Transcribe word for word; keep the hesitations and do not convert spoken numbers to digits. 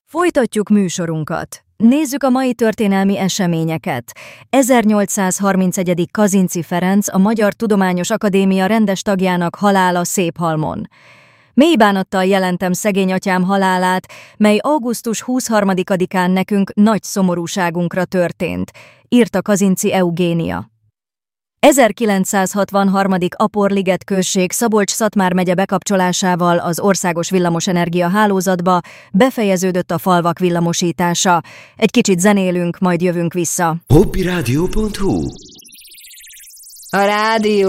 Folytatjuk műsorunkat. Nézzük a mai történelmi eseményeket. ezernyolcszázharmincegyedik Kazinczy Ferenc, a Magyar Tudományos Akadémia rendes tagjának halála Széphalmon. Mély bánattal jelentem szegény atyám halálát, mely augusztus huszonharmadikán nekünk nagy szomorúságunkra történt, írta Kazinczy Eugénia. ezerkilencszázhatvanhárom. Apor-liget község Szabolcs-Szatmár megye bekapcsolásával az országos villamosenergia hálózatba befejeződött a falvak villamosítása. Egy kicsit zenélünk, majd jövünk vissza. hobbyradio pont hu A rádió